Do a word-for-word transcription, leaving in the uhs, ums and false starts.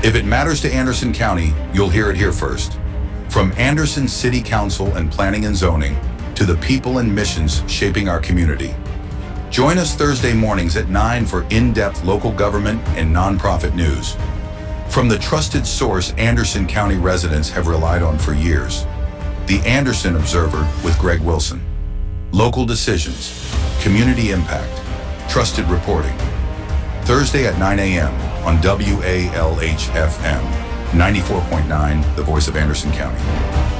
If it matters to Anderson County, you'll hear it here first. From Anderson City Council and Planning and Zoning to the people and missions shaping our community. Join us Thursday mornings at nine for in-depth local government and nonprofit news. From the trusted source Anderson County residents have relied on for years. The Anderson Observer with Greg Wilson. Local decisions, community impact, trusted reporting. Thursday at nine a m on W A L H F M, ninety-four point nine, the voice of Anderson County.